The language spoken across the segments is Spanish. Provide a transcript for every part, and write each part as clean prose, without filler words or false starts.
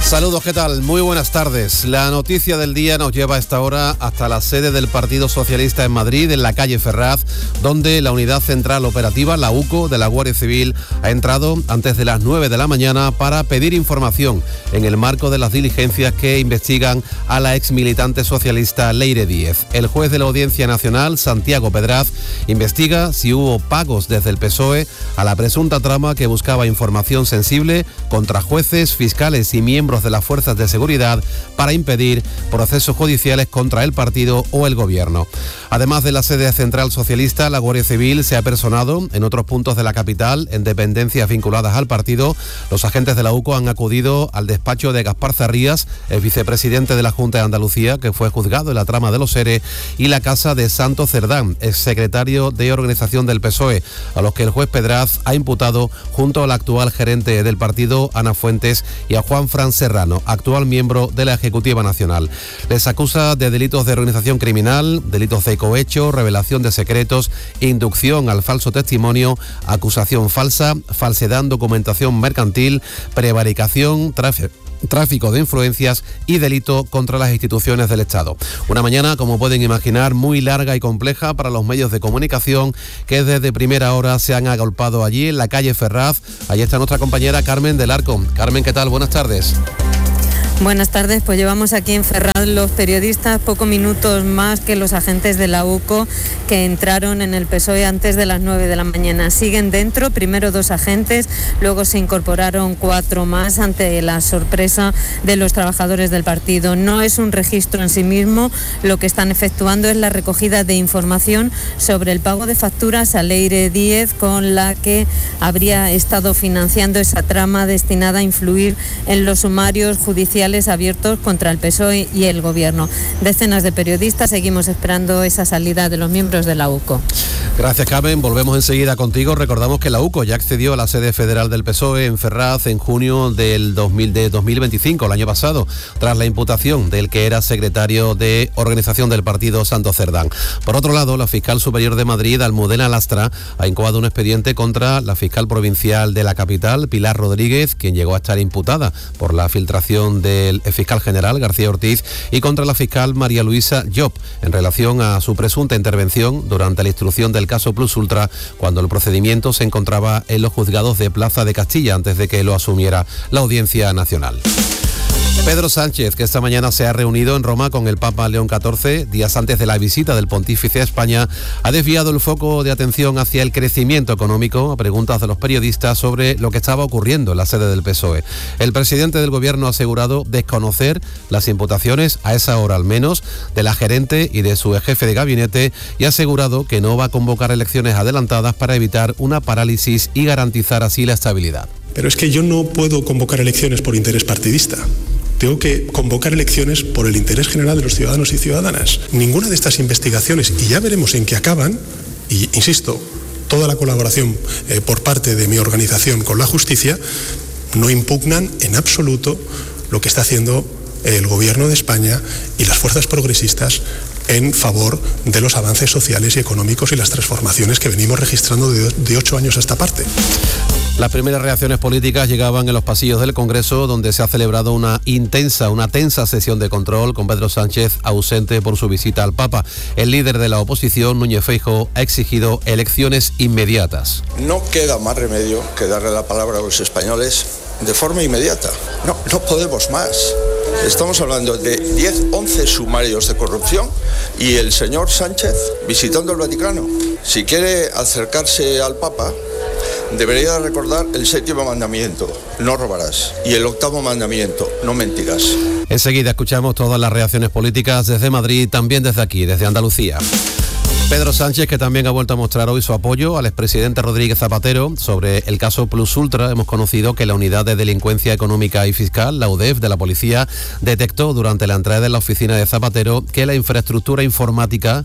Saludos, ¿qué tal? Muy buenas tardes. La noticia del día nos lleva a esta hora hasta la sede del Partido Socialista en Madrid, en la calle Ferraz, donde la Unidad Central Operativa, la UCO, de la Guardia Civil, ha entrado antes de las 9 de la mañana para pedir información en el marco de las diligencias que investigan a la exmilitante socialista Leire Díez. El juez de la Audiencia Nacional, Santiago Pedraz, investiga si hubo pagos desde el PSOE a la presunta trama que buscaba información sensible contra jueces, fiscales y miembros de las fuerzas de seguridad para impedir procesos judiciales contra el partido o el gobierno. Además de la sede central socialista, la Guardia Civil se ha personado en otros puntos de la capital, en dependencias vinculadas al partido. Los agentes de la UCO han acudido al despacho de Gaspar Zarrías, el vicepresidente de la Junta de Andalucía, que fue juzgado en la trama de los ERE, y la casa de Santos Cerdán, exsecretario de organización del PSOE, a los que el juez Pedraz ha imputado junto al actual gerente del partido, Ana Fuentes, y a Juan Fran Serrano, actual miembro de la Ejecutiva Nacional. Les acusa de delitos de organización criminal, delitos de cohecho, revelación de secretos, inducción al falso testimonio, acusación falsa, falsedad en documentación mercantil, prevaricación, tráfico de influencias y delito contra las instituciones del Estado. Una mañana, como pueden imaginar, muy larga y compleja para los medios de comunicación que desde primera hora se han agolpado allí en la calle Ferraz. Allí está nuestra compañera Carmen del Arco. Carmen, ¿qué tal? Buenas tardes. Buenas tardes, pues llevamos aquí en Ferraz los periodistas pocos minutos más que los agentes de la UCO que entraron en el PSOE antes de las 9 de la mañana. Siguen dentro, primero 2 agentes, luego se incorporaron 4 más ante la sorpresa de los trabajadores del partido. No es un registro en sí mismo, lo que están efectuando es la recogida de información sobre el pago de facturas a Leire Díez, con la que habría estado financiando esa trama destinada a influir en los sumarios judiciales abiertos contra el PSOE y el Gobierno. Decenas de periodistas seguimos esperando esa salida de los miembros de la UCO. Gracias, Carmen. Volvemos enseguida contigo. Recordamos que la UCO ya accedió a la sede federal del PSOE en Ferraz en junio de 2025, el año pasado, tras la imputación del que era secretario de organización del partido, Santos Cerdán. Por otro lado, la fiscal superior de Madrid, Almudena Lastra, ha incoado un expediente contra la fiscal provincial de la capital, Pilar Rodríguez, quien llegó a estar imputada por la filtración del fiscal general García Ortiz, y contra la fiscal María Luisa Llop, en relación a su presunta intervención durante la instrucción del caso Plus Ultra, cuando el procedimiento se encontraba en los juzgados de Plaza de Castilla antes de que lo asumiera la Audiencia Nacional. Pedro Sánchez, que esta mañana se ha reunido en Roma con el Papa León XIV, días antes de la visita del pontífice a España, ha desviado el foco de atención hacia el crecimiento económico a preguntas de los periodistas sobre lo que estaba ocurriendo en la sede del PSOE. El presidente del Gobierno ha asegurado desconocer las imputaciones, a esa hora al menos, de la gerente y de su jefe de gabinete, y ha asegurado que no va a convocar elecciones adelantadas para evitar una parálisis y garantizar así la estabilidad. Pero es que yo no puedo convocar elecciones por interés partidista. Tengo que convocar elecciones por el interés general de los ciudadanos y ciudadanas. Ninguna de estas investigaciones, y ya veremos en qué acaban, y insisto, toda la colaboración por parte de mi organización con la justicia, no impugnan en absoluto lo que está haciendo el Gobierno de España y las fuerzas progresistas en favor de los avances sociales y económicos y las transformaciones que venimos registrando de 8 años a esta parte. Las primeras reacciones políticas llegaban en los pasillos del Congreso, donde se ha celebrado una tensa sesión de control con Pedro Sánchez ausente por su visita al Papa. El líder de la oposición, Núñez Feijóo, ha exigido elecciones inmediatas. No queda más remedio que darle la palabra a los españoles de forma inmediata. No podemos más. Estamos hablando de 10-11 sumarios de corrupción y el señor Sánchez visitando el Vaticano. Si quiere acercarse al Papa, debería recordar el 7º mandamiento, no robarás, y el 8º mandamiento, no mentirás. Enseguida escuchamos todas las reacciones políticas desde Madrid, también desde aquí, desde Andalucía. Pedro Sánchez, que también ha vuelto a mostrar hoy su apoyo al expresidente Rodríguez Zapatero sobre el caso Plus Ultra. Hemos conocido que la Unidad de Delincuencia Económica y Fiscal, la UDEF, de la policía, detectó durante la entrada en la oficina de Zapatero que su infraestructura informática,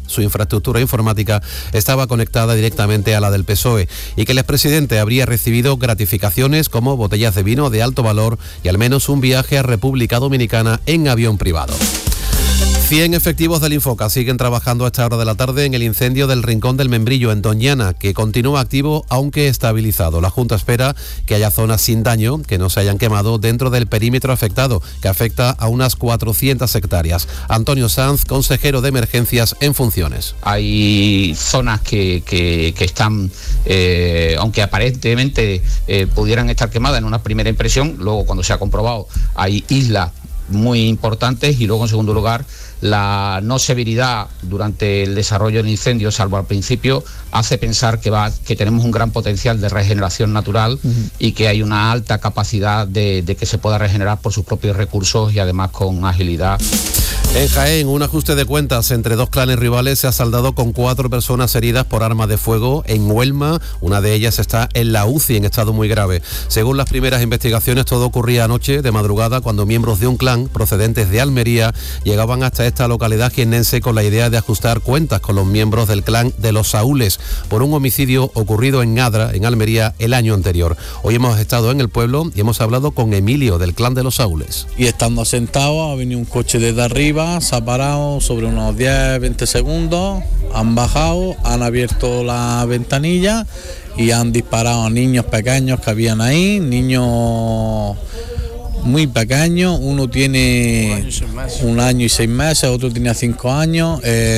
estaba conectada directamente a la del PSOE y que el expresidente habría recibido gratificaciones como botellas de vino de alto valor y al menos un viaje a República Dominicana en avión privado. 100 efectivos del Infoca siguen trabajando a esta hora de la tarde en el incendio del Rincón del Membrillo en Doñana, que continúa activo aunque estabilizado. La Junta espera que haya zonas sin daño, que no se hayan quemado dentro del perímetro afectado, que afecta a unas 400 hectáreas. Antonio Sanz, consejero de Emergencias en funciones. Hay zonas que están, aunque aparentemente pudieran estar quemadas en una primera impresión, luego cuando se ha comprobado hay islas muy importantes, y luego en segundo lugar la no severidad durante el desarrollo del incendio, salvo al principio, hace pensar que tenemos un gran potencial de regeneración natural y que hay una alta capacidad de que se pueda regenerar por sus propios recursos y además con agilidad. En Jaén, un ajuste de cuentas entre dos clanes rivales se ha saldado con 4 personas heridas por arma de fuego en Huelma. Una de ellas está en la UCI en estado muy grave. Según las primeras investigaciones, todo ocurría anoche de madrugada cuando miembros de un clan procedentes de Almería llegaban hasta esta localidad jiennense con la idea de ajustar cuentas con los miembros del clan de los Saúles por un homicidio ocurrido en Adra, en Almería, el año anterior. Hoy hemos estado en el pueblo y hemos hablado con Emilio del clan de los Saúles. Y estando sentados ha venido un coche desde arriba, se ha parado sobre unos 10-20 segundos, han bajado, han abierto la ventanilla y han disparado a niños pequeños que habían ahí, niños muy pequeños, uno tiene 1 año y 6 meses, otro tiene 5 años,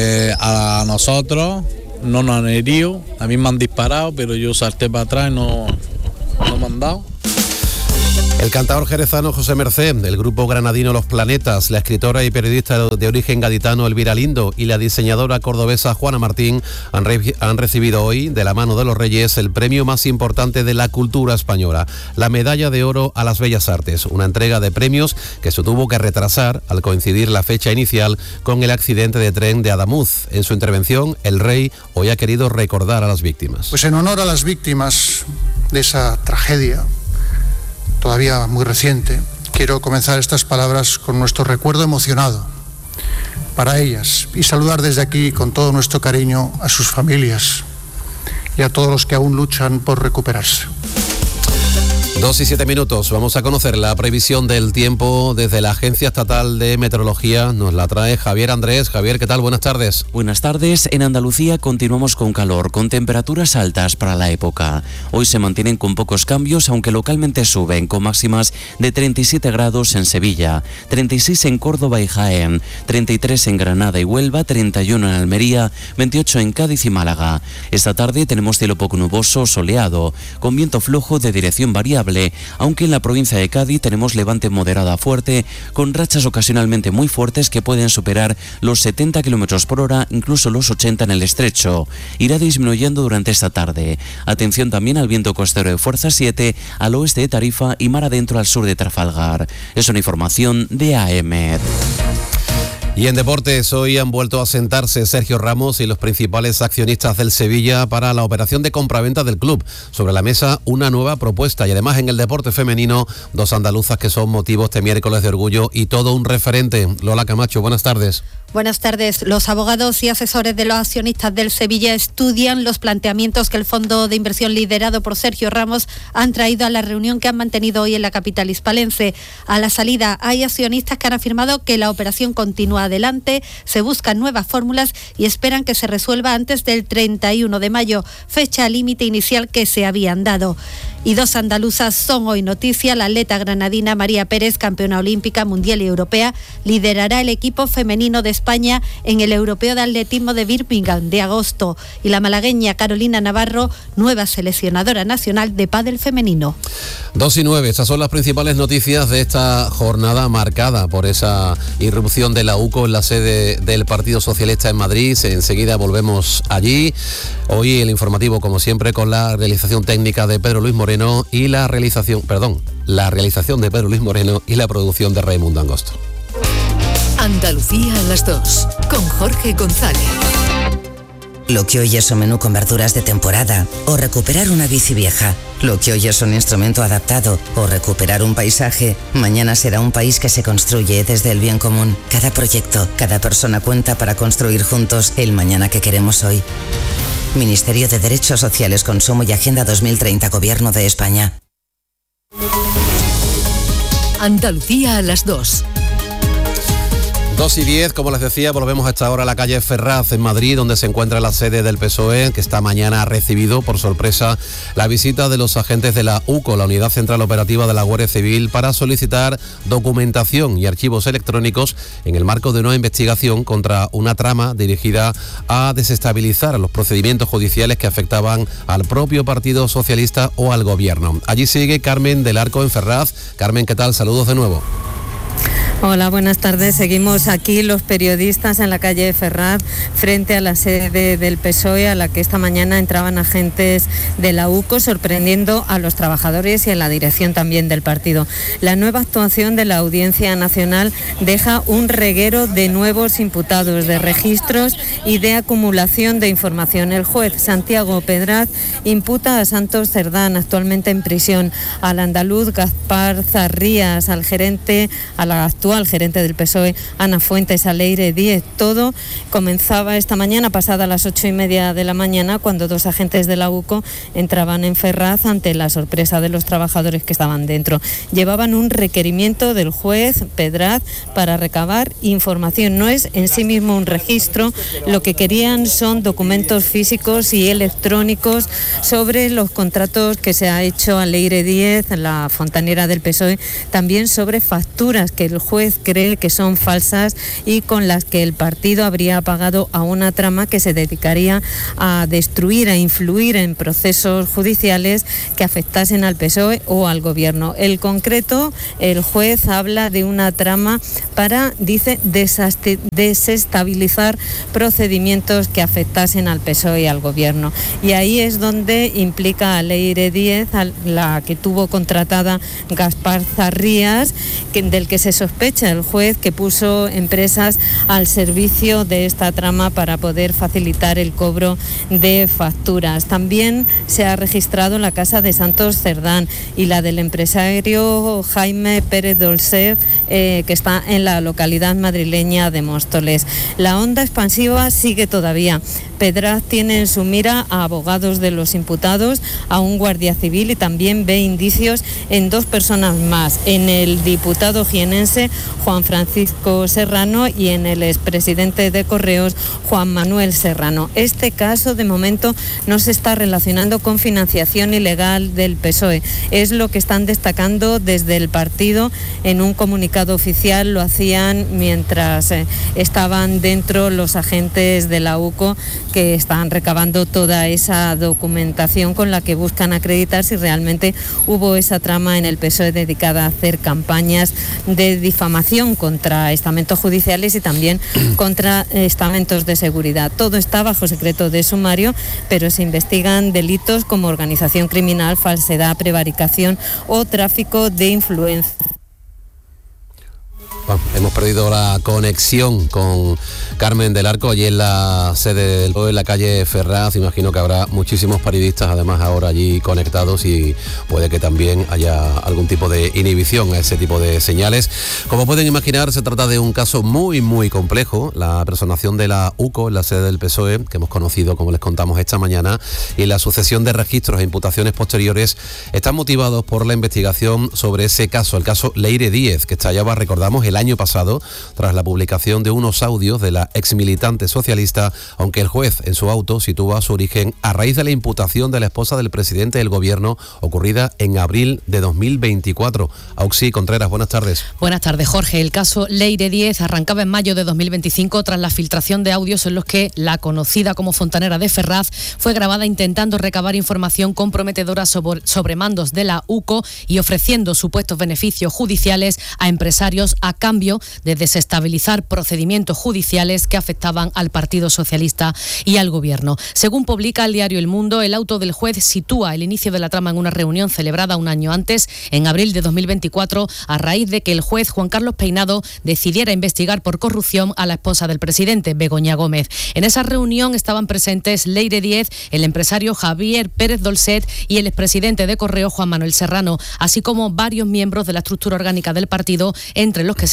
a nosotros no nos han herido, a mí me han disparado, pero yo salté para atrás y no me han dado. El cantador jerezano José Merced, del grupo granadino Los Planetas, la escritora y periodista de origen gaditano Elvira Lindo y la diseñadora cordobesa Juana Martín han recibido hoy, de la mano de los Reyes, el premio más importante de la cultura española, la Medalla de Oro a las Bellas Artes, una entrega de premios que se tuvo que retrasar al coincidir la fecha inicial con el accidente de tren de Adamuz. En su intervención, el rey hoy ha querido recordar a las víctimas. Pues en honor a las víctimas de esa tragedia, todavía muy reciente, quiero comenzar estas palabras con nuestro recuerdo emocionado para ellas y saludar desde aquí con todo nuestro cariño a sus familias y a todos los que aún luchan por recuperarse. 2 y 7 minutos. Vamos a conocer la previsión del tiempo desde la Agencia Estatal de Meteorología. Nos la trae Javier Andrés. Javier, ¿qué tal? Buenas tardes. Buenas tardes. En Andalucía continuamos con calor, con temperaturas altas para la época. Hoy se mantienen con pocos cambios, aunque localmente suben, con máximas de 37 grados en Sevilla, 36 en Córdoba y Jaén, 33 en Granada y Huelva, 31 en Almería, 28 en Cádiz y Málaga. Esta tarde tenemos cielo poco nuboso, soleado, con viento flojo de dirección variable, aunque en la provincia de Cádiz tenemos levante moderada a fuerte, con rachas ocasionalmente muy fuertes que pueden superar los 70 km por hora, incluso los 80 en el estrecho. Irá disminuyendo durante esta tarde. Atención también al viento costero de fuerza 7 al oeste de Tarifa y mar adentro al sur de Trafalgar. Es una información de AEMET. Y en deportes, hoy han vuelto a sentarse Sergio Ramos y los principales accionistas del Sevilla para la operación de compraventa del club. Sobre la mesa, una nueva propuesta y además en el deporte femenino, 2 andaluzas que son motivos este miércoles de orgullo y todo un referente. Lola Camacho, buenas tardes. Buenas tardes. Los abogados y asesores de los accionistas del Sevilla estudian los planteamientos que el fondo de inversión liderado por Sergio Ramos han traído a la reunión que han mantenido hoy en la capital hispalense. A la salida hay accionistas que han afirmado que la operación continúa adelante, se buscan nuevas fórmulas y esperan que se resuelva antes del 31 de mayo, fecha límite inicial que se habían dado. Y 2 andaluzas son hoy noticia. La atleta granadina María Pérez, campeona olímpica, mundial y europea, liderará el equipo femenino de España en el Europeo de Atletismo de Birmingham de agosto. Y la malagueña Carolina Navarro, nueva seleccionadora nacional de pádel femenino. 2 y 9, estas son las principales noticias de esta jornada marcada por esa irrupción de la UCO en la sede del Partido Socialista en Madrid. Enseguida volvemos allí. Hoy el informativo, como siempre, con la realización técnica de Pedro Luis Moreno y la realización de Pedro Luis Moreno y la producción de Raimundo Angosto. Andalucía a las 2, con Jorge González. Lo que hoy es un menú con verduras de temporada o recuperar una bici vieja. Lo que hoy es un instrumento adaptado o recuperar un paisaje, mañana será un país que se construye desde el bien común. Cada proyecto, cada persona cuenta para construir juntos el mañana que queremos hoy. Ministerio de Derechos Sociales, Consumo y Agenda 2030, Gobierno de España. Andalucía a las 2. 2:10, como les decía, volvemos a esta hora a la calle Ferraz en Madrid, donde se encuentra la sede del PSOE, que esta mañana ha recibido por sorpresa la visita de los agentes de la UCO, la Unidad Central Operativa de la Guardia Civil, para solicitar documentación y archivos electrónicos en el marco de una investigación contra una trama dirigida a desestabilizar los procedimientos judiciales que afectaban al propio Partido Socialista o al Gobierno. Allí sigue Carmen del Arco en Ferraz. Carmen, ¿qué tal? Saludos de nuevo. Hola, buenas tardes. Seguimos aquí los periodistas en la calle Ferraz, frente a la sede del PSOE, a la que esta mañana entraban agentes de la UCO, sorprendiendo a los trabajadores y a la dirección también del partido. La nueva actuación de la Audiencia Nacional deja un reguero de nuevos imputados, de registros y de acumulación de información. El juez Santiago Pedraz imputa a Santos Cerdán, actualmente en prisión, al andaluz Gaspar Zarrías, a la actual gerente del PSOE, Ana Fuentes, a Leire Díez. Todo comenzaba esta mañana, pasada las 8:30 de la mañana, cuando dos agentes de la UCO entraban en Ferraz ante la sorpresa de los trabajadores que estaban dentro. Llevaban un requerimiento del juez Pedraz para recabar información. No es en sí mismo un registro, lo que querían son documentos físicos y electrónicos sobre los contratos que se ha hecho a Leire Díez, la fontanera del PSOE, también sobre facturas que el juez cree que son falsas y con las que el partido habría pagado a una trama que se dedicaría a destruir, a influir en procesos judiciales que afectasen al PSOE o al Gobierno. En concreto, el juez habla de una trama para, dice, desestabilizar procedimientos que afectasen al PSOE y al Gobierno. Y ahí es donde implica a Leire Díez, a la que tuvo contratada Gaspar Zarrías, del que se sospecha el juez que puso empresas al servicio de esta trama para poder facilitar el cobro de facturas. También se ha registrado la casa de Santos Cerdán y la del empresario Jaime Pérez Dolcet, que está en la localidad madrileña de Móstoles. La onda expansiva sigue todavía. Pedraz tiene en su mira a abogados de los imputados, a un guardia civil, y también ve indicios en dos personas más, en el diputado jienense Juan Francisco Serrano y en el expresidente de Correos, Juan Manuel Serrano. Este caso, de momento, no se está relacionando con financiación ilegal del PSOE. Es lo que están destacando desde el partido en un comunicado oficial. Lo hacían mientras estaban dentro los agentes de la UCO, que están recabando toda esa documentación con la que buscan acreditar si realmente hubo esa trama en el PSOE dedicada a hacer campañas de difamación contra estamentos judiciales y también contra estamentos de seguridad. Todo está bajo secreto de sumario, pero se investigan delitos como organización criminal, falsedad, prevaricación o tráfico de influencia. Hemos perdido la conexión con Carmen del Arco, allí en la sede del PSOE, en la calle Ferraz. Imagino que habrá muchísimos periodistas además ahora allí conectados y puede que también haya algún tipo de inhibición a ese tipo de señales. Como pueden imaginar, se trata de un caso muy complejo. La personación de la UCO en la sede del PSOE, que hemos conocido, como les contamos esta mañana, y la sucesión de registros e imputaciones posteriores están motivados por la investigación sobre ese caso, el caso Leire Díez, que estallaba, recordamos, el año pasado, tras la publicación de unos audios de la exmilitante socialista, aunque el juez en su auto sitúa su origen a raíz de la imputación de la esposa del presidente del Gobierno ocurrida en abril de 2024. Auxi Contreras, buenas tardes. Buenas tardes, Jorge. El caso Leire Díez arrancaba en mayo de 2025 tras la filtración de audios en los que la conocida como fontanera de Ferraz fue grabada intentando recabar información comprometedora sobre mandos de la UCO y ofreciendo supuestos beneficios judiciales a empresarios a cambio de desestabilizar procedimientos judiciales que afectaban al Partido Socialista y al Gobierno. Según publica el diario El Mundo, el auto del juez sitúa el inicio de la trama en una reunión celebrada un año antes, en abril de 2024, a raíz de que el juez Juan Carlos Peinado decidiera investigar por corrupción a la esposa del presidente, Begoña Gómez. En esa reunión estaban presentes Leire Díez, el empresario Javier Pérez Dolcet y el expresidente de Correos, Juan Manuel Serrano, así como varios miembros de la estructura orgánica del partido, entre los que se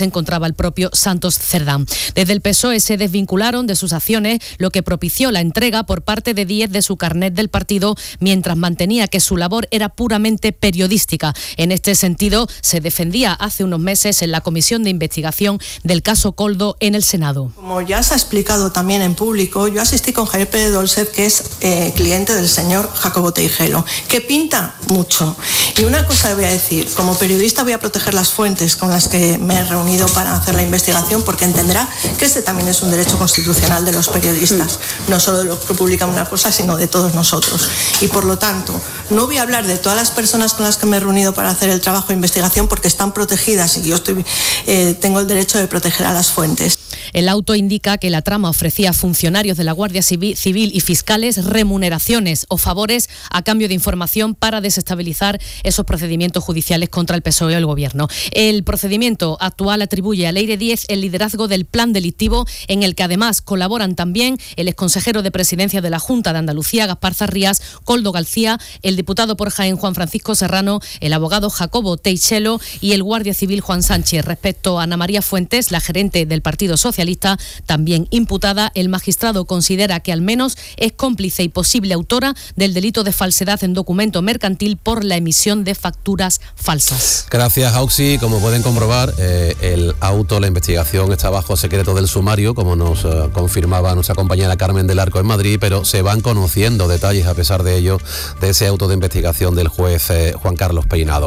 se encontraba el propio Santos Cerdán. Desde el PSOE se desvincularon de sus acciones, lo que propició la entrega por parte de Díez de su carnet del partido, mientras mantenía que su labor era puramente periodística. En este sentido, se defendía hace unos meses en la comisión de investigación del caso Koldo en el Senado. Como ya se ha explicado también en público, yo asistí con Javier Pérez Dolcet, que es cliente del señor Jacobo Teijelo, que pinta mucho. Y una cosa voy a decir, como periodista voy a proteger las fuentes con las que me he reunido para hacer la investigación, porque entenderá que este también es un derecho constitucional de los periodistas, no solo de los que publican una cosa, sino de todos nosotros. Y por lo tanto, no voy a hablar de todas las personas con las que me he reunido para hacer el trabajo de investigación, porque están protegidas y yo tengo el derecho de proteger a las fuentes. El auto indica que la trama ofrecía a funcionarios de la Guardia Civil y fiscales remuneraciones o favores a cambio de información para desestabilizar esos procedimientos judiciales contra el PSOE o el Gobierno. El procedimiento actual atribuye a Leire Díez el liderazgo del plan delictivo, en el que además colaboran también el exconsejero de Presidencia de la Junta de Andalucía, Gaspar Zarrías, Koldo García, el diputado por Jaén, Juan Francisco Serrano, el abogado Jacobo Teijelo y el guardia civil Juan Sánchez. Respecto a Ana María Fuentes, la gerente del Partido Socialista, también imputada, el magistrado considera que al menos es cómplice y posible autora del delito de falsedad en documento mercantil por la emisión de facturas falsas. Gracias, Auxi. Como pueden comprobar, el auto, la investigación está bajo secreto del sumario, como nos confirmaba nuestra compañera Carmen del Arco en Madrid, pero se van conociendo detalles a pesar de ello de ese auto de investigación del juez Juan Carlos Peinado.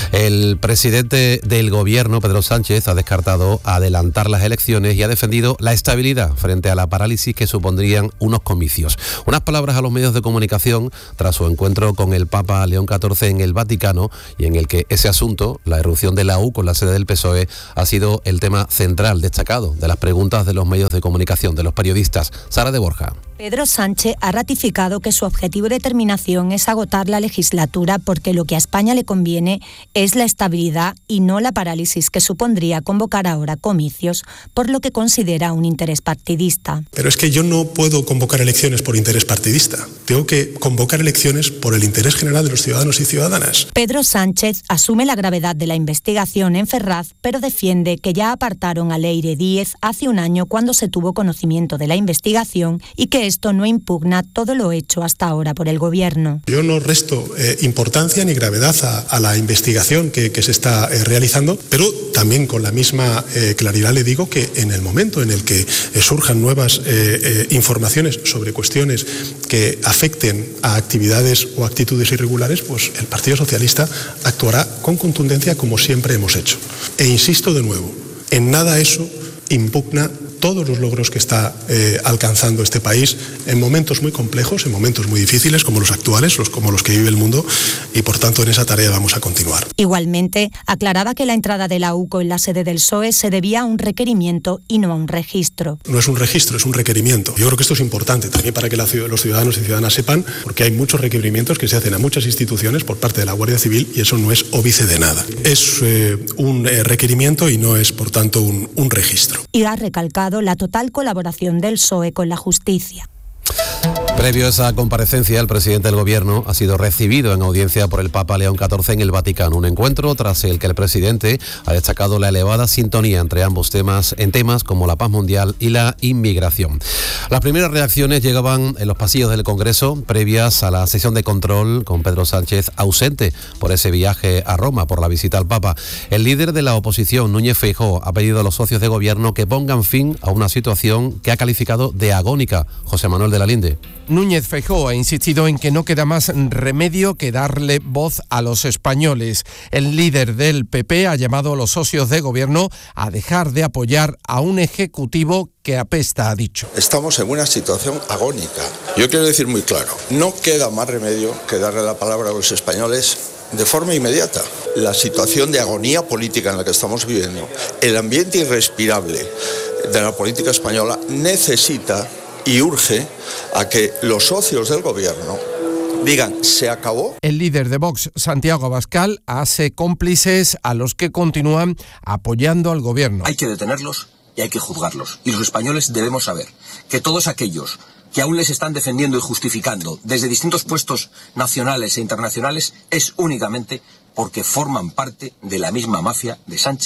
El presidente del Gobierno, Pedro Sánchez, ha descartado adelantar las elecciones y ha defendido la estabilidad frente a la parálisis que supondrían unos comicios. Unas palabras a los medios de comunicación tras su encuentro con el Papa León XIV en el Vaticano, y en el que ese asunto, la irrupción de la U con la sede del PSOE, ha sido el tema central, destacado, de las preguntas de los medios de comunicación, de los periodistas. Sara de Borja. Pedro Sánchez ha ratificado que su objetivo de terminación es agotar la legislatura, porque lo que a España le conviene es la estabilidad y no la parálisis que supondría convocar ahora comicios, por lo que considera un interés partidista. Pero es que yo no puedo convocar elecciones por interés partidista. Tengo que convocar elecciones por el interés general de los ciudadanos y ciudadanas. Pedro Sánchez asume la gravedad de la investigación en Ferraz, pero defiende que ya apartaron a Leire Díez hace un año cuando se tuvo conocimiento de la investigación y que esto no impugna todo lo hecho hasta ahora por el Gobierno. Yo no resto importancia ni gravedad a la investigación que se está realizando, pero también con la misma claridad le digo que en el momento en el que surjan nuevas informaciones sobre cuestiones que afecten a actividades o actitudes irregulares, pues el Partido Socialista actuará con contundencia como siempre hemos hecho. E insisto de nuevo, en nada eso impugna todos los logros que está alcanzando este país en momentos muy complejos, en momentos muy difíciles como los actuales, como los que vive el mundo, y por tanto en esa tarea vamos a continuar. Igualmente, aclaraba que la entrada de la UCO en la sede del PSOE se debía a un requerimiento y no a un registro. No es un registro, es un requerimiento. Yo creo que esto es importante también para que los ciudadanos y ciudadanas sepan, porque hay muchos requerimientos que se hacen a muchas instituciones por parte de la Guardia Civil y eso no es óbice de nada. Es un requerimiento y no es, por tanto, un registro. Y ha recalcado la total colaboración del PSOE con la justicia. Previo a esa comparecencia, el presidente del Gobierno ha sido recibido en audiencia por el Papa León XIV en el Vaticano. Un encuentro tras el que el presidente ha destacado la elevada sintonía entre ambos temas, en temas como la paz mundial y la inmigración. Las primeras reacciones llegaban en los pasillos del Congreso previas a la sesión de control, con Pedro Sánchez ausente por ese viaje a Roma por la visita al Papa. El líder de la oposición, Núñez Feijóo, ha pedido a los socios de Gobierno que pongan fin a una situación que ha calificado de agónica. José Manuel de la Linde. Núñez Feijóo ha insistido en que no queda más remedio que darle voz a los españoles. El líder del PP ha llamado a los socios de Gobierno a dejar de apoyar a un ejecutivo que apesta, ha dicho. Estamos en una situación agónica. Yo quiero decir muy claro, no queda más remedio que darle la palabra a los españoles de forma inmediata. La situación de agonía política en la que estamos viviendo, el ambiente irrespirable de la política española necesita y urge a que los socios del Gobierno digan, se acabó. El líder de Vox, Santiago Abascal, hace cómplices a los que continúan apoyando al Gobierno. Hay que detenerlos y hay que juzgarlos. Y los españoles debemos saber que todos aquellos que aún les están defendiendo y justificando desde distintos puestos nacionales e internacionales es únicamente porque forman parte de la misma mafia de Sánchez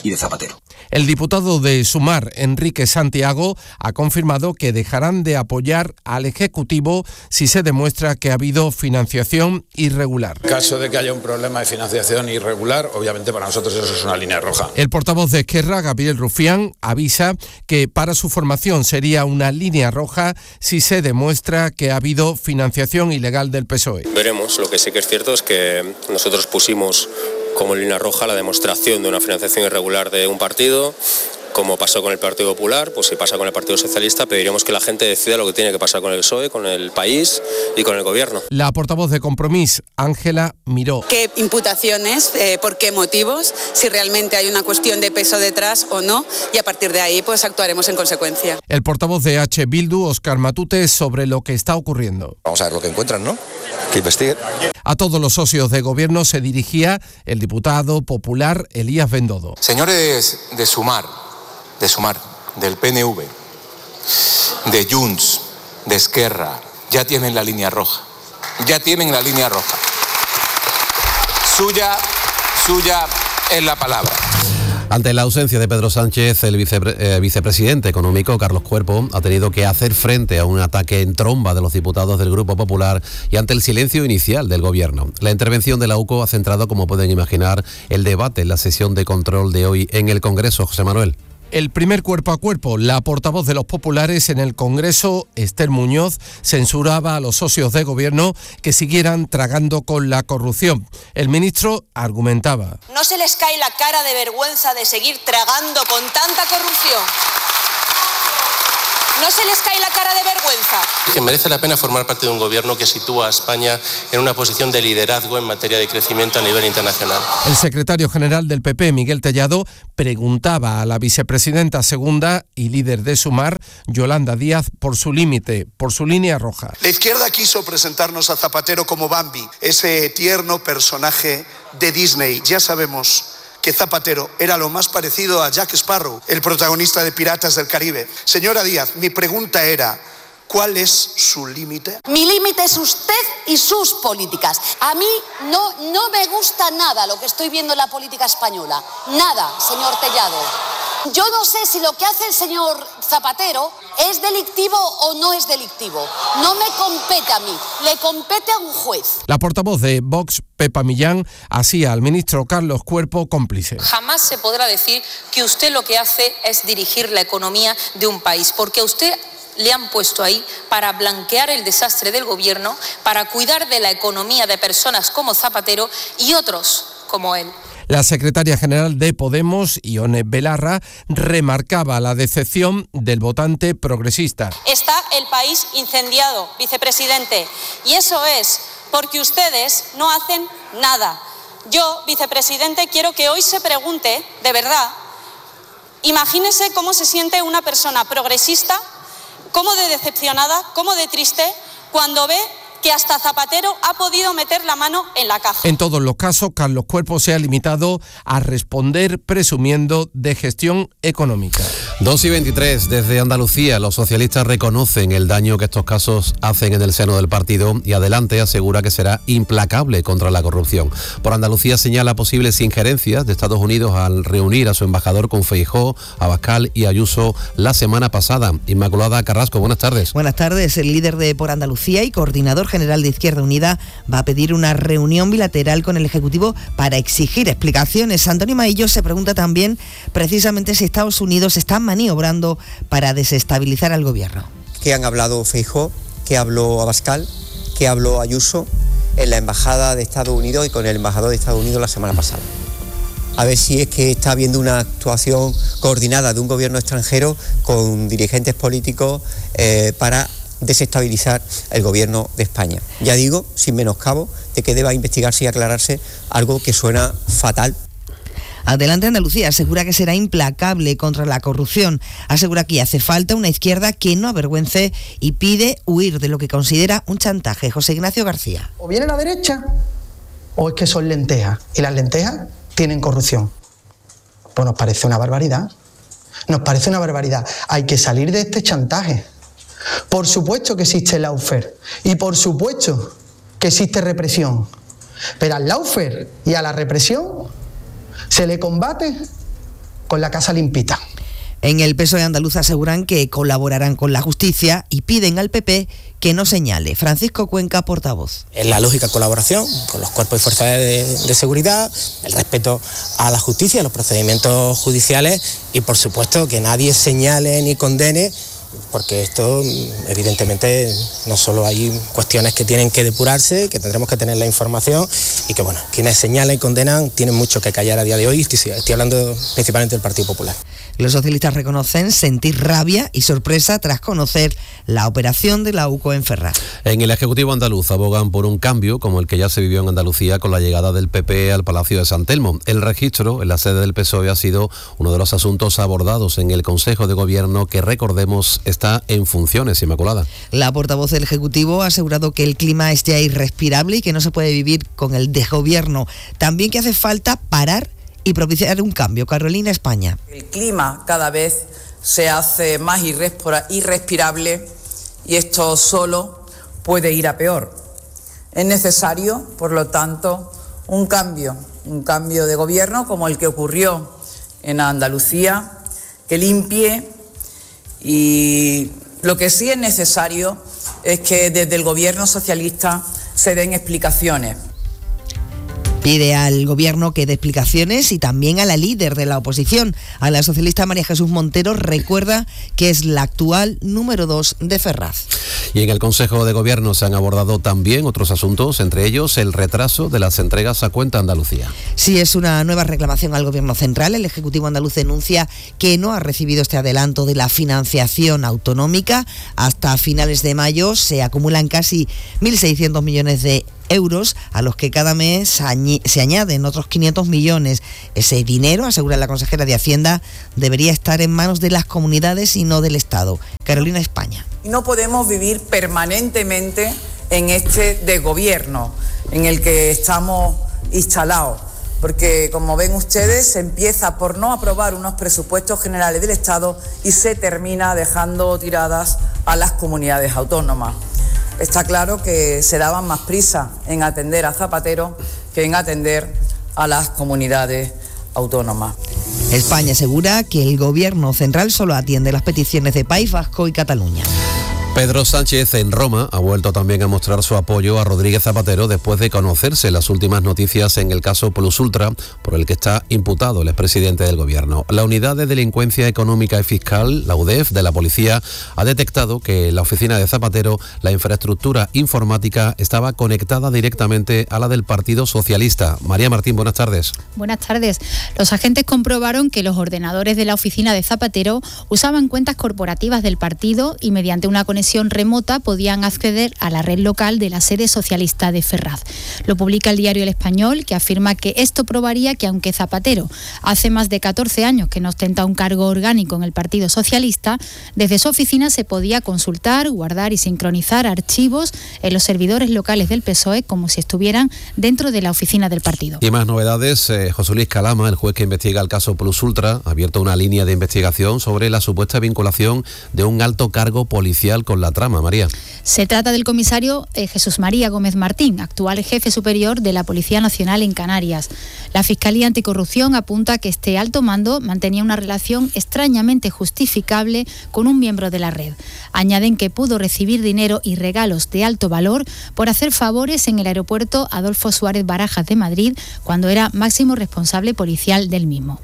y de Zapatero. El diputado de Sumar, Enrique Santiago, ha confirmado que dejarán de apoyar al Ejecutivo si se demuestra que ha habido financiación irregular. En caso de que haya un problema de financiación irregular, obviamente para nosotros eso es una línea roja. El portavoz de Esquerra, Gabriel Rufián, avisa que para su formación sería una línea roja si se demuestra que ha habido financiación ilegal del PSOE. Veremos, lo que sí que es cierto es que nosotros pusimos como línea roja la demostración de una financiación irregular de un partido, como pasó con el Partido Popular, pues si pasa con el Partido Socialista, pediremos que la gente decida lo que tiene que pasar con el PSOE, con el país y con el gobierno. La portavoz de Compromís, Ángela Miró. ¿Qué imputaciones, por qué motivos, si realmente hay una cuestión de peso detrás o no? Y a partir de ahí pues actuaremos en consecuencia. El portavoz de H. Bildu, Óscar Matute, sobre lo que está ocurriendo. Vamos a ver lo que encuentran, ¿no? Que investiguen. A todos los socios de gobierno se dirigía el diputado popular Elías Bendodo. Señores de Sumar, del PNV, de Junts, de Esquerra, ya tienen la línea roja. Ya tienen la línea roja. Suya es la palabra. Ante la ausencia de Pedro Sánchez, el vicepresidente económico, Carlos Cuerpo, ha tenido que hacer frente a un ataque en tromba de los diputados del Grupo Popular y ante el silencio inicial del Gobierno. La intervención de la UCO ha centrado, como pueden imaginar, el debate en la sesión de control de hoy en el Congreso. José Manuel. El primer cuerpo a cuerpo, la portavoz de los populares en el Congreso, Esther Muñoz, censuraba a los socios de gobierno que siguieran tragando con la corrupción. El ministro argumentaba. ¿No se les cae la cara de vergüenza de seguir tragando con tanta corrupción? ¿No se les cae la cara de vergüenza? Que merece la pena formar parte de un gobierno que sitúa a España en una posición de liderazgo en materia de crecimiento a nivel internacional. El secretario general del PP, Miguel Tellado, preguntaba a la vicepresidenta segunda y líder de Sumar, Yolanda Díaz, por su límite, por su línea roja. La izquierda quiso presentarnos a Zapatero como Bambi, ese tierno personaje de Disney. Ya sabemos que Zapatero era lo más parecido a Jack Sparrow, el protagonista de Piratas del Caribe. Señora Díaz, mi pregunta era, ¿cuál es su límite? Mi límite es usted y sus políticas. A mí no me gusta nada lo que estoy viendo en la política española. Nada, señor Tellado. Yo no sé si lo que hace el señor Zapatero es delictivo o no es delictivo. No me compete a mí, le compete a un juez. La portavoz de Vox, Pepa Millán, hacía al ministro Carlos Cuerpo cómplice. Jamás se podrá decir que usted lo que hace es dirigir la economía de un país, porque a usted le han puesto ahí para blanquear el desastre del gobierno, para cuidar de la economía de personas como Zapatero y otros como él. La secretaria general de Podemos, Ione Belarra, remarcaba la decepción del votante progresista. Está el país incendiado, vicepresidente, y eso es porque ustedes no hacen nada. Yo, vicepresidente, quiero que hoy se pregunte, de verdad, imagínese cómo se siente una persona progresista, cómo de decepcionada, cómo de triste, cuando ve que hasta Zapatero ha podido meter la mano en la caja. En todos los casos, Carlos Cuerpo se ha limitado a responder presumiendo de gestión económica. 2:23, desde Andalucía, los socialistas reconocen el daño que estos casos hacen en el seno del partido y Adelante asegura que será implacable contra la corrupción. Por Andalucía señala posibles injerencias de Estados Unidos al reunir a su embajador con Feijóo, Abascal y Ayuso la semana pasada. Inmaculada Carrasco, buenas tardes. Buenas tardes. El líder de Por Andalucía y coordinador general de Izquierda Unida va a pedir una reunión bilateral con el Ejecutivo para exigir explicaciones. Antonio Maillo se pregunta también precisamente si Estados Unidos está maniobrando para desestabilizar al gobierno. ¿Qué han hablado Feijóo? ¿Qué habló Abascal? ¿Qué habló Ayuso en la Embajada de Estados Unidos y con el embajador de Estados Unidos la semana pasada? A ver si es que está habiendo una actuación coordinada de un gobierno extranjero con dirigentes políticos para desestabilizar el gobierno de España. Ya digo, sin menoscabo, de que deba investigarse y aclararse algo que suena fatal. Adelante Andalucía asegura que será implacable contra la corrupción. Asegura que hace falta una izquierda que no avergüence y pide huir de lo que considera un chantaje. José Ignacio García. O viene la derecha o es que son lentejas y las lentejas tienen corrupción. Pues nos parece una barbaridad. Nos parece una barbaridad. Hay que salir de este chantaje. Por supuesto que existe el lawfare y por supuesto que existe represión, pero al lawfare y a la represión se le combate con la casa limpita. En el PSOE andaluz aseguran que colaborarán con la justicia y piden al PP que no señale. Francisco Cuenca, portavoz. Es la lógica colaboración con los cuerpos y fuerzas de seguridad, el respeto a la justicia, a los procedimientos judiciales y, por supuesto, que nadie señale ni condene, porque esto, evidentemente, no solo hay cuestiones que tienen que depurarse, que tendremos que tener la información y que, bueno, quienes señalan y condenan tienen mucho que callar a día de hoy. Estoy hablando principalmente del Partido Popular. Los socialistas reconocen sentir rabia y sorpresa tras conocer la operación de la UCO en Ferraz. En el Ejecutivo andaluz abogan por un cambio como el que ya se vivió en Andalucía con la llegada del PP al Palacio de San Telmo. El registro en la sede del PSOE ha sido uno de los asuntos abordados en el Consejo de Gobierno que, recordemos, está en funciones, Inmaculada. La portavoz del Ejecutivo ha asegurado que el clima es ya irrespirable y que no se puede vivir con el desgobierno. También que hace falta parar y propiciar un cambio. Carolina, España. El clima cada vez se hace más irrespirable y esto solo puede ir a peor. Es necesario, por lo tanto, un cambio de gobierno como el que ocurrió en Andalucía, que limpie, y lo que sí es necesario es que desde el gobierno socialista se den explicaciones. Pide al Gobierno que dé explicaciones y también a la líder de la oposición, a la socialista María Jesús Montero, recuerda que es la actual número 2 de Ferraz. Y en el Consejo de Gobierno se han abordado también otros asuntos, entre ellos el retraso de las entregas a cuenta Andalucía. Sí, es una nueva reclamación al Gobierno central. El Ejecutivo andaluz denuncia que no ha recibido este adelanto de la financiación autonómica. Hasta finales de mayo se acumulan casi 1.600 millones de euros, a los que cada mes se añaden otros 500 millones. Ese dinero, asegura la consejera de Hacienda, debería estar en manos de las comunidades y no del Estado. Carolina, España. No podemos vivir permanentemente en este desgobierno en el que estamos instalados, porque, como ven ustedes, se empieza por no aprobar unos presupuestos generales del Estado y se termina dejando tiradas a las comunidades autónomas. Está claro que se daban más prisa en atender a Zapatero que en atender a las comunidades autónomas. España asegura que el Gobierno central solo atiende las peticiones de País Vasco y Cataluña. Pedro Sánchez en Roma ha vuelto también a mostrar su apoyo a Rodríguez Zapatero después de conocerse las últimas noticias en el caso Plus Ultra, por el que está imputado el expresidente del Gobierno. La Unidad de Delincuencia Económica y Fiscal, la UDEF, de la Policía, ha detectado que en la oficina de Zapatero la infraestructura informática estaba conectada directamente a la del Partido Socialista. María Martín, buenas tardes. Buenas tardes. Los agentes comprobaron que los ordenadores de la oficina de Zapatero usaban cuentas corporativas del partido y mediante una conexión remota podían acceder a la red local de la sede socialista de Ferraz. Lo publica el diario El Español, que afirma que esto probaría que aunque Zapatero hace más de 14 años que no ostenta un cargo orgánico en el Partido Socialista, desde su oficina se podía consultar, guardar y sincronizar archivos en los servidores locales del PSOE como si estuvieran dentro de la oficina del partido. Y más novedades, José Luis Calama, el juez que investiga el caso Plus Ultra, ha abierto una línea de investigación sobre la supuesta vinculación de un alto cargo policial con la trama, María. Se trata del comisario Jesús María Gómez Martín, actual jefe superior de la Policía Nacional en Canarias. La Fiscalía Anticorrupción apunta que este alto mando mantenía una relación extrañamente justificable con un miembro de la red. Añaden que pudo recibir dinero y regalos de alto valor por hacer favores en el aeropuerto Adolfo Suárez Barajas de Madrid cuando era máximo responsable policial del mismo.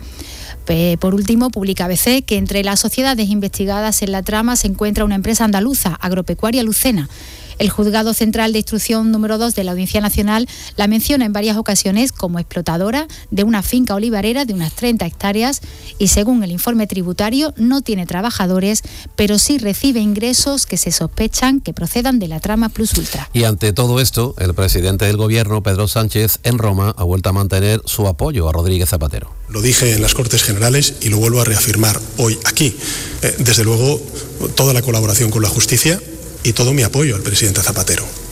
Por último, publica ABC que entre las sociedades investigadas en la trama se encuentra una empresa andaluza, Agropecuaria Lucena. El Juzgado Central de Instrucción número 2 de la Audiencia Nacional la menciona en varias ocasiones como explotadora de una finca olivarera de unas 30 hectáreas y, según el informe tributario, no tiene trabajadores, pero sí recibe ingresos que se sospechan que procedan de la trama Plus Ultra. Y ante todo esto, el presidente del Gobierno, Pedro Sánchez, en Roma, ha vuelto a mantener su apoyo a Rodríguez Zapatero. Lo dije en las Cortes Generales y lo vuelvo a reafirmar hoy aquí. Desde luego, toda la colaboración con la justicia y todo mi apoyo al presidente Zapatero.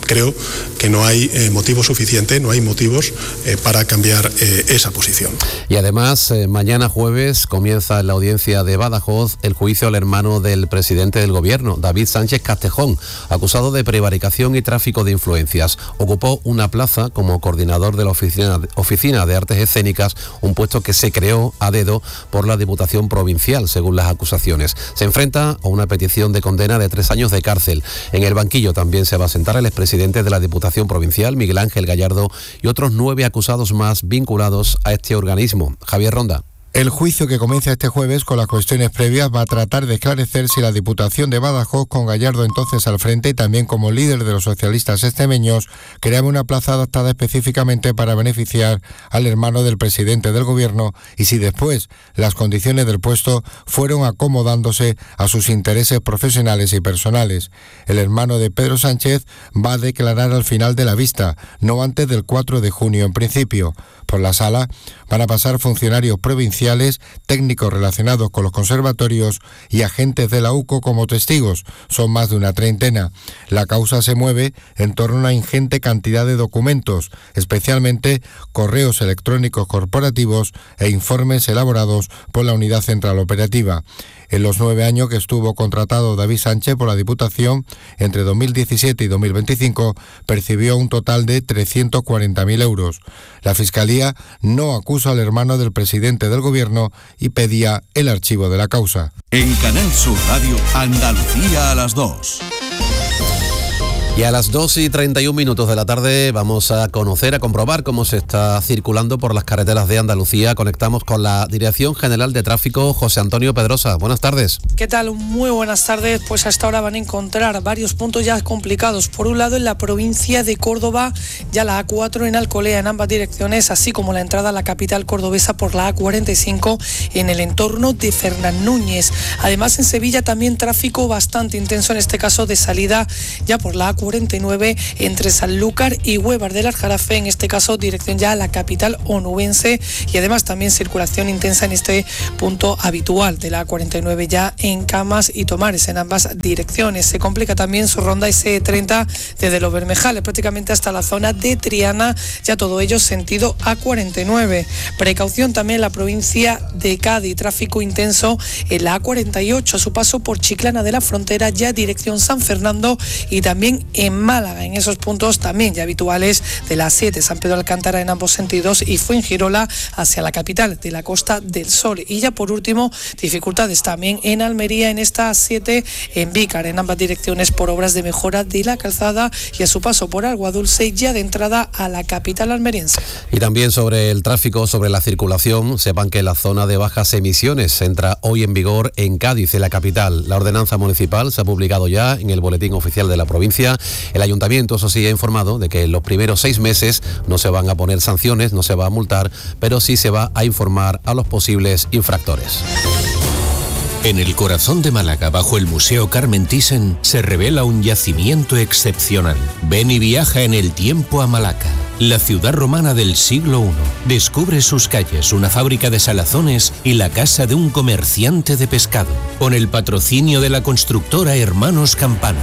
Creo que no hay motivo suficiente, no hay motivos para cambiar esa posición. Y además, mañana jueves comienza en la audiencia de Badajoz el juicio al hermano del presidente del gobierno, David Sánchez Castejón, acusado de prevaricación y tráfico de influencias. Ocupó una plaza como coordinador de la Oficina de Artes Escénicas, un puesto que se creó a dedo por la Diputación Provincial, según las acusaciones. Se enfrenta a una petición de condena de 3 años de cárcel. En el banquillo también se va a sentar el expresidente de la Diputación Provincial, Miguel Ángel Gallardo, y otros 9 acusados más vinculados a este organismo. Javier Ronda. El juicio, que comienza este jueves con las cuestiones previas, va a tratar de esclarecer si la Diputación de Badajoz, con Gallardo entonces al frente y también como líder de los socialistas extremeños, creaba una plaza adaptada específicamente para beneficiar al hermano del presidente del gobierno, y si después las condiciones del puesto fueron acomodándose a sus intereses profesionales y personales. El hermano de Pedro Sánchez va a declarar al final de la vista, no antes del 4 de junio en principio. Por la sala van a pasar funcionarios provinciales, técnicos relacionados con los conservatorios y agentes de la UCO como testigos. Son más de una treintena. La causa se mueve en torno a una ingente cantidad de documentos, especialmente correos electrónicos corporativos e informes elaborados por la Unidad Central Operativa. En los 9 años que estuvo contratado David Sánchez por la Diputación, entre 2017 y 2025, percibió un total de 340.000 euros. La Fiscalía no acusa al hermano del presidente del gobierno y pedía el archivo de la causa. En Canal Sur Radio, Andalucía a las 2. Y a las 2:31 de la tarde vamos a conocer, a comprobar cómo se está circulando por las carreteras de Andalucía. Conectamos con la Dirección General de Tráfico, José Antonio Pedrosa. Buenas tardes. ¿Qué tal? Muy buenas tardes. Pues hasta ahora van a encontrar varios puntos ya complicados. Por un lado, en la provincia de Córdoba, ya la A4 en Alcolea en ambas direcciones, así como la entrada a la capital cordobesa por la A45 en el entorno de Fernán Núñez. Además, en Sevilla también tráfico bastante intenso, en este caso de salida ya por la A49 entre Sanlúcar y Huevar del Aljarafe, en este caso dirección ya a la capital onubense, y además también circulación intensa en este punto habitual de la A49 ya en Camas y Tomares en ambas direcciones. Se complica también su ronda S30 desde Los Bermejales prácticamente hasta la zona de Triana, ya todo ello sentido A49. Precaución también en la provincia de Cádiz, tráfico intenso en la A48 a su paso por Chiclana de la Frontera, ya dirección San Fernando, y también en Málaga, en esos puntos también ya habituales de la 7 San Pedro Alcántara en ambos sentidos y Fuengirola hacia la capital de la Costa del Sol. Y ya por último, dificultades también en Almería en esta 7 en Vícar en ambas direcciones por obras de mejora de la calzada y a su paso por Aguadulce, ya de entrada a la capital almeriense. Y también sobre el tráfico, sobre la circulación, sepan que la zona de bajas emisiones entra hoy en vigor en Cádiz, en la capital. La ordenanza municipal se ha publicado ya en el Boletín Oficial de la provincia. El ayuntamiento, eso sí, ha informado de que en los primeros 6 meses no se van a poner sanciones, no se va a multar, pero sí se va a informar a los posibles infractores. En el corazón de Málaga, bajo el Museo Carmen Thyssen, se revela un yacimiento excepcional. Ven y viaja en el tiempo a Malaca, la ciudad romana del siglo I. Descubre sus calles, una fábrica de salazones y la casa de un comerciante de pescado, con el patrocinio de la constructora Hermanos Campano.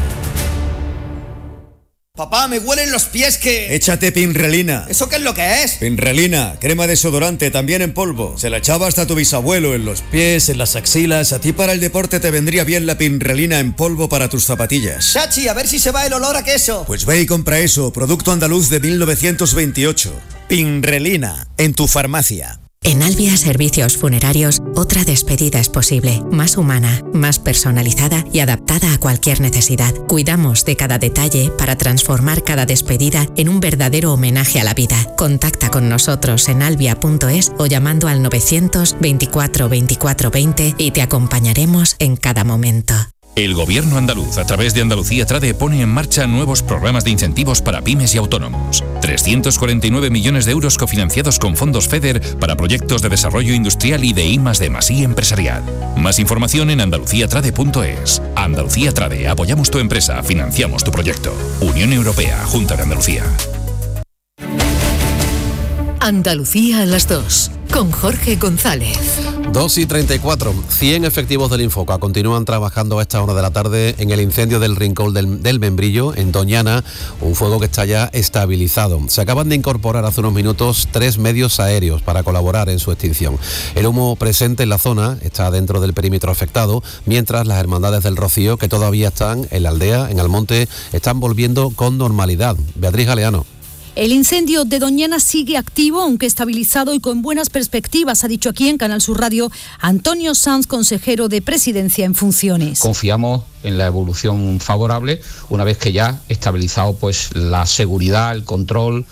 Papá, me huelen los pies que... Échate Pinrelina. ¿Eso qué es lo que es? Pinrelina, crema desodorante, también en polvo. Se la echaba hasta tu bisabuelo, en los pies, en las axilas. A ti para el deporte te vendría bien la Pinrelina en polvo para tus zapatillas. Chachi, a ver si se va el olor a queso. Pues ve y compra eso, producto andaluz de 1928. Pinrelina, en tu farmacia. En Albia Servicios Funerarios, otra despedida es posible, más humana, más personalizada y adaptada a cualquier necesidad. Cuidamos de cada detalle para transformar cada despedida en un verdadero homenaje a la vida. Contacta con nosotros en albia.es o llamando al 924 24 20 y te acompañaremos en cada momento. El Gobierno andaluz, a través de Andalucía Trade, pone en marcha nuevos programas de incentivos para pymes y autónomos. 349 millones de euros cofinanciados con fondos FEDER para proyectos de desarrollo industrial y de I+D+I empresarial. Más información en andaluciatrade.es. Andalucía Trade, apoyamos tu empresa, financiamos tu proyecto. Unión Europea, Junta de Andalucía. Andalucía a las 2, con Jorge González. 2:34. 100 efectivos del Infoca continúan trabajando a esta hora de la tarde en el incendio del Rincón del Membrillo, en Doñana, un fuego que está ya estabilizado. Se acaban de incorporar hace unos minutos 3 medios aéreos para colaborar en su extinción. El humo presente en la zona está dentro del perímetro afectado, mientras las hermandades del Rocío, que todavía están en la aldea, en Almonte, están volviendo con normalidad. Beatriz Galeano. El incendio de Doñana sigue activo, aunque estabilizado y con buenas perspectivas, ha dicho aquí en Canal Sur Radio Antonio Sanz, consejero de Presidencia en funciones. Confiamos en la evolución favorable, una vez que ya estabilizado pues la seguridad, el control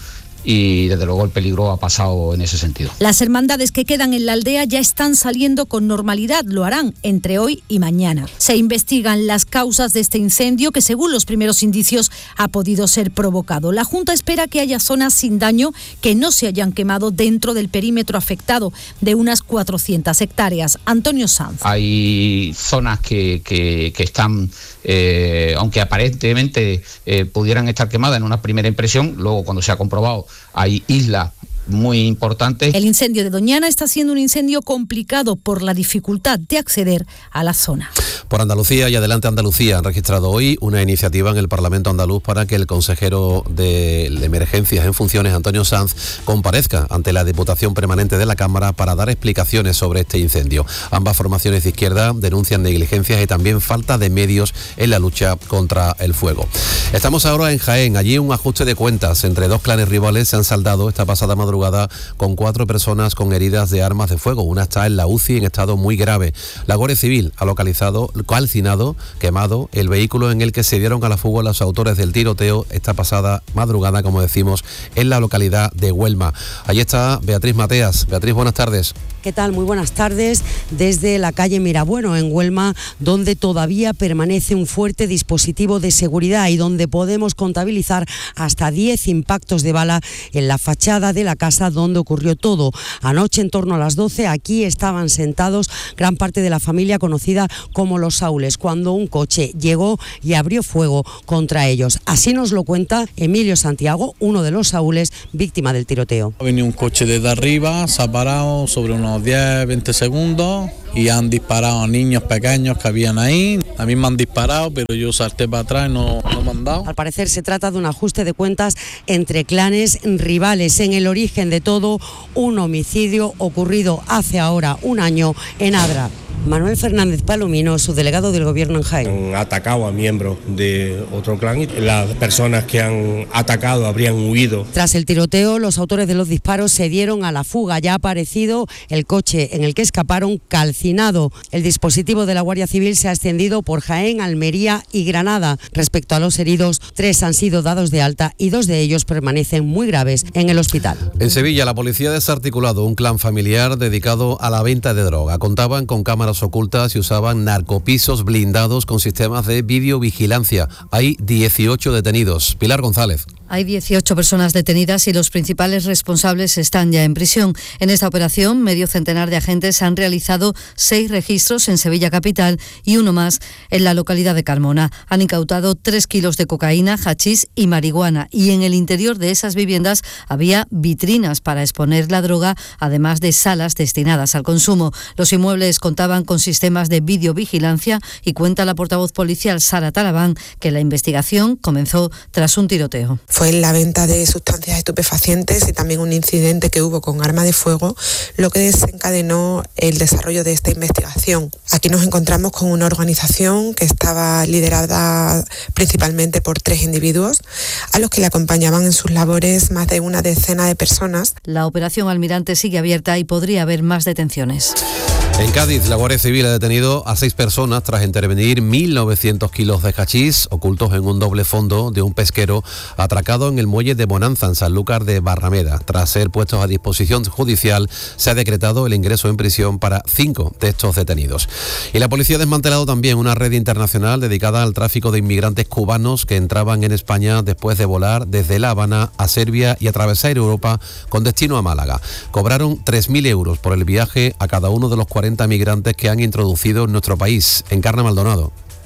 y desde luego el peligro ha pasado en ese sentido. Las hermandades que quedan en la aldea ya están saliendo con normalidad, lo harán entre hoy y mañana. Se investigan las causas de este incendio que, según los primeros indicios, ha podido ser provocado. La Junta espera que haya zonas sin daño que no se hayan quemado dentro del perímetro afectado de unas 400 hectáreas. Antonio Sanz. Hay zonas que están, aunque aparentemente pudieran estar quemadas en una primera impresión, luego cuando se ha comprobado hay islas muy importantes. El incendio de Doñana está siendo un incendio complicado por la dificultad de acceder a la zona. Por Andalucía y Adelante Andalucía han registrado hoy una iniciativa en el Parlamento andaluz para que el consejero de Emergencias en funciones, Antonio Sanz, comparezca ante la Diputación Permanente de la Cámara para dar explicaciones sobre este incendio. Ambas formaciones de izquierda denuncian negligencias y también falta de medios en la lucha contra el fuego. Estamos ahora en Jaén. Allí un ajuste de cuentas entre dos clanes rivales se han saldado esta pasada madrugada con 4 personas con heridas de armas de fuego. Una está en la UCI en estado muy grave. La Guardia Civil ha calcinado, quemado el vehículo en el que se dieron a la fuga los autores del tiroteo esta pasada madrugada, como decimos, en la localidad de Huelma. Allí está Beatriz Mateas. Beatriz, buenas tardes. ¿Qué tal? Muy buenas tardes desde la calle Mirabueno en Huelma, donde todavía permanece un fuerte dispositivo de seguridad y donde podemos contabilizar hasta 10 impactos de bala en la fachada de la casa donde ocurrió todo. Anoche, en torno a las 12, aquí estaban sentados gran parte de la familia conocida como los Saules, cuando un coche llegó y abrió fuego contra ellos. Así nos lo cuenta Emilio Santiago, uno de los Saules, víctima del tiroteo. Ha venido un coche desde arriba, se ha parado sobre unos 10-20 segundos y han disparado a niños pequeños que habían ahí. A mí me han disparado, pero yo salté para atrás y no me han dado. Al parecer se trata de un ajuste de cuentas entre clanes rivales. En el origen de todo, un homicidio ocurrido hace ahora un año en Adra. Manuel Fernández Palomino, subdelegado del Gobierno en Jaén. Han atacado a miembros de otro clan y las personas que han atacado habrían huido. Tras el tiroteo, los autores de los disparos se dieron a la fuga. Ya ha aparecido el coche en el que escaparon calcinado. El dispositivo de la Guardia Civil se ha extendido por Jaén, Almería y Granada. Respecto a los heridos, 3 han sido dados de alta y 2 de ellos permanecen muy graves en el hospital. En Sevilla, la policía ha desarticulado un clan familiar dedicado a la venta de droga. Contaban con cámaras ocultas y usaban narcopisos blindados con sistemas de videovigilancia. Hay 18 detenidos. Pilar González. Hay 18 personas detenidas y los principales responsables están ya en prisión. En esta operación, medio centenar de agentes han realizado 6 registros en Sevilla capital y uno más en la localidad de Carmona. Han incautado 3 kilos de cocaína, hachís y marihuana. Y en el interior de esas viviendas había vitrinas para exponer la droga, además de salas destinadas al consumo. Los inmuebles contaban con sistemas de videovigilancia y cuenta la portavoz policial Sara Talabán que la investigación comenzó tras un tiroteo. Fue la venta de sustancias estupefacientes y también un incidente que hubo con arma de fuego, lo que desencadenó el desarrollo de esta investigación. Aquí nos encontramos con una organización que estaba liderada principalmente por 3 individuos, a los que le acompañaban en sus labores más de una decena de personas. La operación Almirante sigue abierta y podría haber más detenciones. En Cádiz, la Guardia Civil ha detenido a 6 personas tras intervenir 1.900 kilos de hachís ocultos en un doble fondo de un pesquero atracado en el muelle de Bonanza, en Sanlúcar de Barrameda. Tras ser puestos a disposición judicial, se ha decretado el ingreso en prisión para 5 de estos detenidos. Y la policía ha desmantelado también una red internacional dedicada al tráfico de inmigrantes cubanos que entraban en España después de volar desde La Habana a Serbia y atravesar Europa con destino a Málaga. Cobraron 3.000 euros por el viaje a cada uno de los 40 migrantes que han introducido en nuestro país. Encarna Maldonado.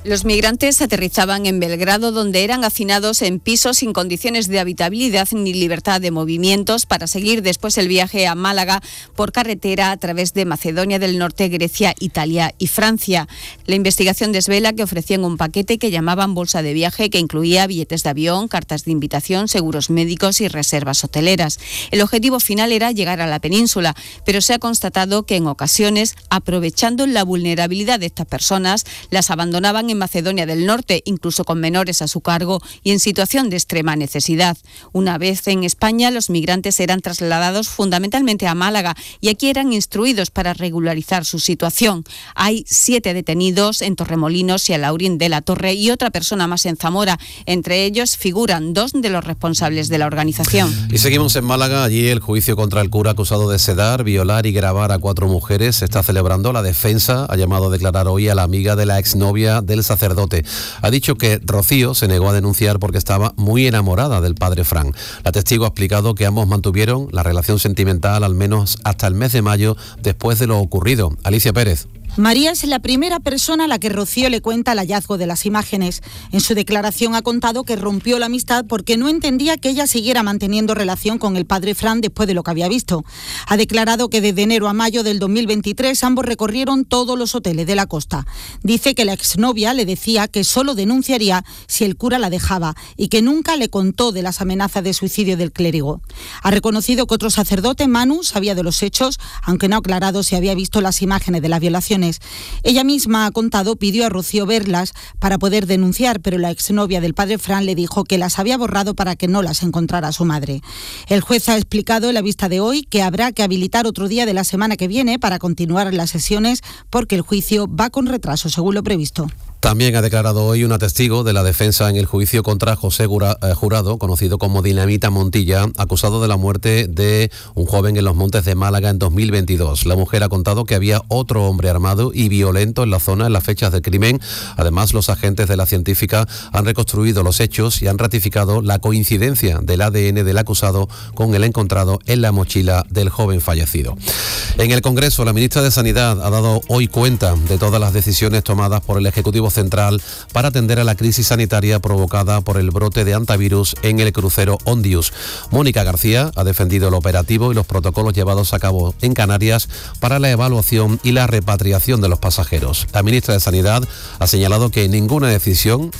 Los migrantes aterrizaban en Belgrado, donde eran hacinados en pisos sin condiciones de habitabilidad ni libertad de movimientos, para seguir después el viaje a Málaga por carretera a través de Macedonia del Norte, Grecia, Italia y Francia. La investigación desvela que ofrecían un paquete que llamaban bolsa de viaje, que incluía billetes de avión, cartas de invitación, seguros médicos y reservas hoteleras. El objetivo final era llegar a la península, pero se ha constatado que en ocasiones, aprovechando la vulnerabilidad de estas personas, las abandonaban en Macedonia del Norte, incluso con menores a su cargo y en situación de extrema necesidad. Una vez en España, los migrantes eran trasladados fundamentalmente a Málaga y aquí eran instruidos para regularizar su situación. Hay 7 detenidos en Torremolinos y Alhaurín de la Torre y otra persona más en Zamora. Entre ellos figuran 2 de los responsables de la organización. Y seguimos en Málaga. Allí el juicio contra el cura acusado de sedar, violar y grabar a 4 mujeres se está celebrando. La defensa ha llamado a declarar hoy a la amiga de la exnovia del sacerdote. Ha dicho que Rocío se negó a denunciar porque estaba muy enamorada del padre Fran. La testigo ha explicado que ambos mantuvieron la relación sentimental al menos hasta el mes de mayo después de lo ocurrido. Alicia Pérez. María es la primera persona a la que Rocío le cuenta el hallazgo de las imágenes. En su declaración ha contado que rompió la amistad porque no entendía que ella siguiera manteniendo relación con el padre Fran después de lo que había visto. Ha declarado que desde enero a mayo del 2023 ambos recorrieron todos los hoteles de la costa. Dice que la exnovia le decía que solo denunciaría si el cura la dejaba y que nunca le contó de las amenazas de suicidio del clérigo. Ha reconocido que otro sacerdote, Manu, sabía de los hechos, aunque no ha aclarado si había visto las imágenes de las violaciones. Ella misma ha contado, pidió a Rocío verlas para poder denunciar, pero la exnovia del padre Fran le dijo que las había borrado para que no las encontrara su madre. El juez ha explicado en la vista de hoy que habrá que habilitar otro día de la semana que viene para continuar las sesiones porque el juicio va con retraso, según lo previsto. También ha declarado hoy una testigo de la defensa en el juicio contra José Jurado, conocido como Dinamita Montilla, acusado de la muerte de un joven en los Montes de Málaga en 2022. La mujer ha contado que había otro hombre armado y violento en la zona en las fechas del crimen. Además, los agentes de la científica han reconstruido los hechos y han ratificado la coincidencia del ADN del acusado con el encontrado en la mochila del joven fallecido. En el Congreso, la ministra de Sanidad ha dado hoy cuenta de todas las decisiones tomadas por el Ejecutivo Central para atender a la crisis sanitaria provocada por el brote de hantavirus en el crucero Ondius. Mónica García ha defendido el operativo y los protocolos llevados a cabo en Canarias para la evaluación y la repatriación de los pasajeros. La ministra de Sanidad ha señalado que ninguna decisión